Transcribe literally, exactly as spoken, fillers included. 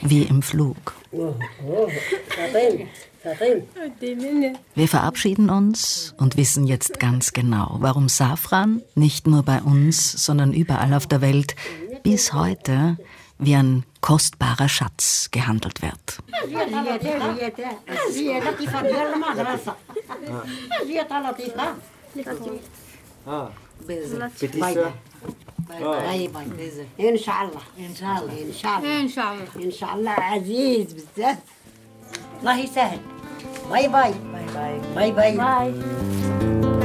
wie im Flug. Wir verabschieden uns und wissen jetzt ganz genau, warum Safran nicht nur bei uns, sondern überall auf der Welt bis heute wie ein kostbarer Schatz gehandelt wird. باي باي ان شاء الله ان شاء الله ان شاء الله ان شاء الله ان شاء الله عزيز بزاف الله يسهل باي باي باي باي باي باي